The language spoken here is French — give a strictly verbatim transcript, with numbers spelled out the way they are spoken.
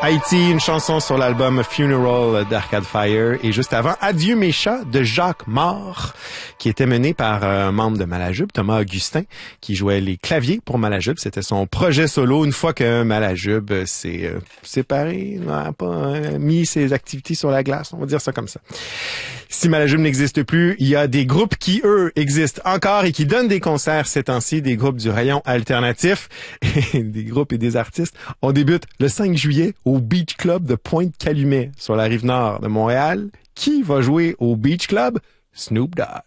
Haïti, une chanson sur l'album Funeral d'Arcade Fire. Et juste avant, Adieu mes chats de Jacques Mort, qui était mené par un membre de Malajube, Thomas Augustin, qui jouait les claviers pour Malajube. C'était son projet solo. Une fois que Malajube s'est euh, séparé, n'a pas euh, mis ses activités sur la glace, on va dire ça comme ça. Si Malajube n'existe plus, il y a des groupes qui, eux, existent encore et qui donnent des concerts ces temps-ci, des groupes du rayon alternatif, et des groupes et des artistes. On débute le cinq juillet au Beach Club de Pointe-Calumet, sur la rive nord de Montréal. Qui va jouer au Beach Club? Snoop Dogg.